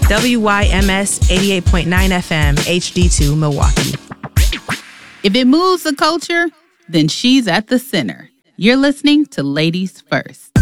WYMS 88.9 FM, HD2, Milwaukee. If it moves the culture, then she's at the center. You're listening to Ladies First.